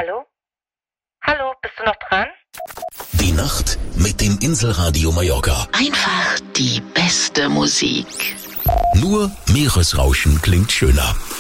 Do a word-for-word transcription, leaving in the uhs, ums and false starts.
Hallo? Hallo, bist du noch dran? Die Nacht mit dem Inselradio Mallorca. Einfach die beste Musik. Nur Meeresrauschen klingt schöner.